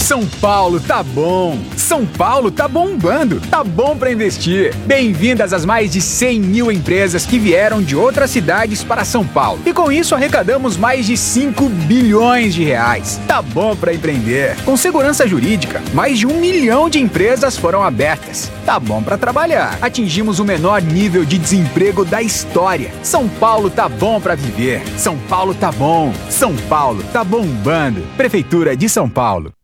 São Paulo tá bom! São Paulo tá bombando! Tá bom pra investir! Bem-vindas às mais de 100 mil empresas que vieram de outras cidades para São Paulo. E com isso arrecadamos mais de 5 bilhões de reais. Tá bom pra empreender! Com segurança jurídica, mais de 1 milhão de empresas foram abertas. Tá bom pra trabalhar! Atingimos o menor nível de desemprego da história. São Paulo tá bom pra viver! São Paulo tá bom! São Paulo tá bombando! Prefeitura de São Paulo.